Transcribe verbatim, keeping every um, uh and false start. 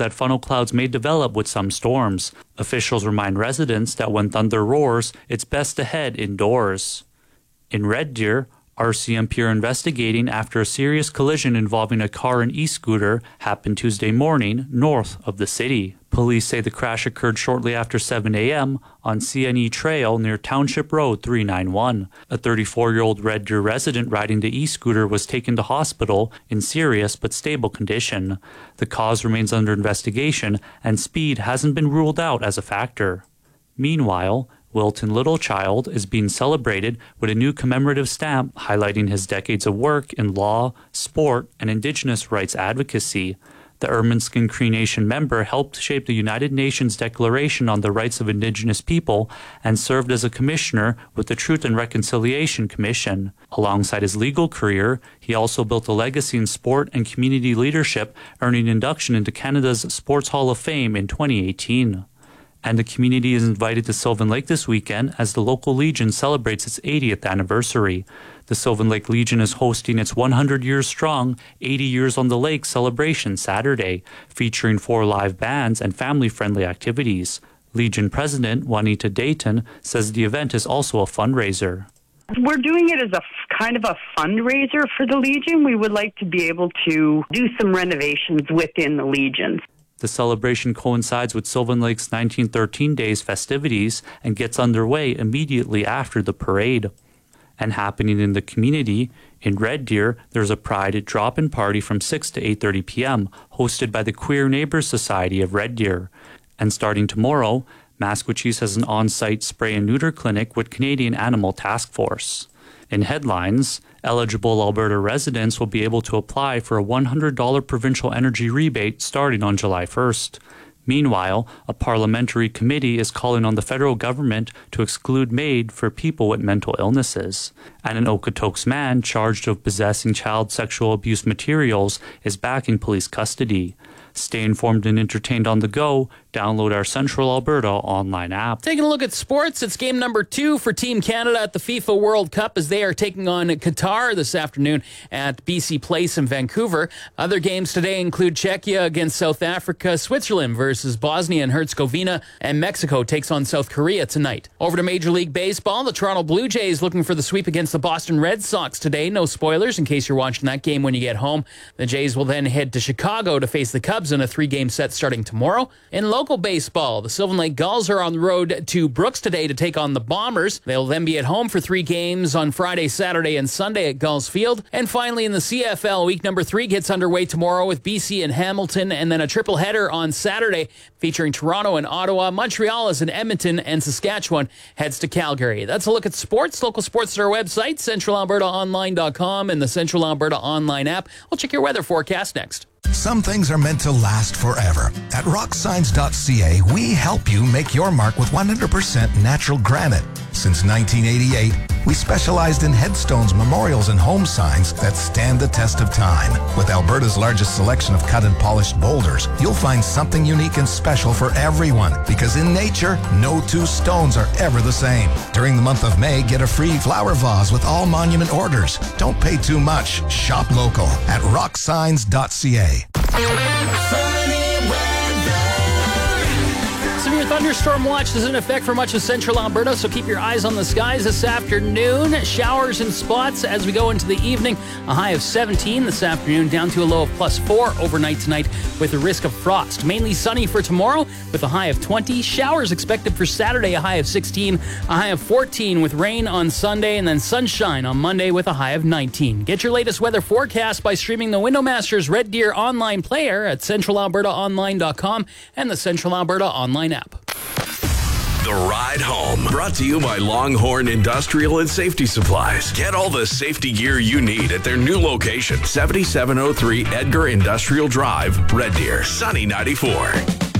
that funnel clouds may develop with some storms. Officials remind residents that when thunder roars, it's best to head indoors. In Red Deer, R C M P are investigating after a serious collision involving a car and e-scooter happened Tuesday morning north of the city. Police say the crash occurred shortly after seven a.m. on C N E Trail near Township Road three ninety-one. A thirty-four-year-old Red Deer resident riding the e-scooter was taken to hospital in serious but stable condition. The cause remains under investigation, and speed hasn't been ruled out as a factor. Meanwhile, Wilton Littlechild is being celebrated with a new commemorative stamp highlighting his decades of work in law, sport, and Indigenous rights advocacy. The Ermineskin Cree Nation member helped shape the United Nations Declaration on the Rights of Indigenous People and served as a commissioner with the Truth and Reconciliation Commission. Alongside his legal career, he also built a legacy in sport and community leadership, earning induction into Canada's Sports Hall of Fame in twenty eighteen. And the community is invited to Sylvan Lake this weekend as the local Legion celebrates its eightieth anniversary. The Sylvan Lake Legion is hosting its one hundred years strong, eighty years on the lake celebration Saturday, featuring four live bands and family-friendly activities. Legion President Juanita Dayton says the event is also a fundraiser. We're doing it as a kind of a fundraiser for the Legion. We would like to be able to do some renovations within the Legion. The celebration coincides with Sylvan Lake's nineteen thirteen Days festivities and gets underway immediately after the parade. And happening in the community, in Red Deer, there's a Pride drop-in party from six to eight thirty p.m. hosted by the Queer Neighbors Society of Red Deer. And starting tomorrow, Maskwacis has an on-site spray and neuter clinic with Canadian Animal Task Force. In headlines, eligible Alberta residents will be able to apply for a one hundred dollars provincial energy rebate starting on July first. Meanwhile, a parliamentary committee is calling on the federal government to exclude MAID for people with mental illnesses. And an Okotoks man charged of possessing child sexual abuse materials is back in police custody. Stay informed and entertained on the go. Download our Central Alberta online app. Taking a look at sports, it's game number two for Team Canada at the FIFA World Cup as they are taking on Qatar this afternoon at B C Place in Vancouver. Other games today include Czechia against South Africa, Switzerland versus Bosnia and Herzegovina, and Mexico takes on South Korea tonight. Over to Major League Baseball, the Toronto Blue Jays looking for the sweep against the Boston Red Sox today. No spoilers in case you're watching that game when you get home. The Jays will then head to Chicago to face the Cubs in a three-game set starting tomorrow. In local baseball, the Sylvan Lake Gulls are on the road to Brooks today to take on the Bombers. They'll then be at home for three games on Friday, Saturday, and Sunday at Gulls Field. And finally, in the C F L, week number three gets underway tomorrow with B C and Hamilton, and then a triple header on Saturday featuring Toronto and Ottawa. Montreal is in Edmonton, and Saskatchewan heads to Calgary. That's a look at sports. Local sports at our website, central alberta online dot com, and the Central Alberta Online app. We'll check your weather forecast next. Some things are meant to last forever. At rock signs dot c a, we help you make your mark with one hundred percent natural granite. Since nineteen eighty-eight, we specialized in headstones, memorials, and home signs that stand the test of time. With Alberta's largest selection of cut and polished boulders, you'll find something unique and special for everyone, because in nature, no two stones are ever the same. During the month of May, get a free flower vase with all monument orders. Don't pay too much. Shop local at rock signs dot c a. Severe thunderstorm watch is in effect for much of central Alberta, so keep your eyes on the skies this afternoon. Showers in spots as we go into the evening. A high of seventeen this afternoon, down to a low of plus four overnight tonight with a risk of frost. Mainly sunny for tomorrow with a high of twenty. Showers expected for Saturday, a high of sixteen. A high of fourteen with rain on Sunday, and then sunshine on Monday with a high of nineteen. Get your latest weather forecast by streaming the Windowmasters Red Deer online player at central alberta online dot com and the Central Alberta Online app. The Ride Home, brought to you by Longhorn Industrial and Safety Supplies. Get all the safety gear you need at their new location, seventy-seven oh three Edgar Industrial Drive, Red Deer, Sunny ninety-four.